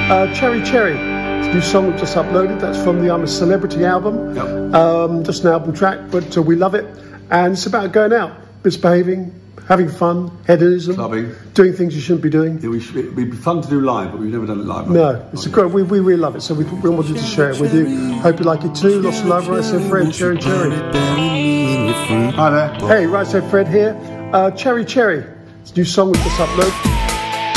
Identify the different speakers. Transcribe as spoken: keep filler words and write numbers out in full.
Speaker 1: Uh, Cherry Cherry, it's a new song we've just uploaded. That's from the I'm a Celebrity album.
Speaker 2: Yep.
Speaker 1: Um, just an album track, but uh, we love it. And it's about going out, misbehaving, having fun, hedonism,
Speaker 2: clubbing,
Speaker 1: doing things you shouldn't be doing.
Speaker 2: Yeah, we should, it'd be fun to do live, but we've never done it live.
Speaker 1: No, it's a great. We, we really love it, so we, we wanted to share it with you. Hope you like it too. Lots of love, Right So Fred, Cherry Cherry.
Speaker 2: Hi there.
Speaker 1: Hey, Right So Fred here. Uh, Cherry Cherry, it's a new song we just uploaded.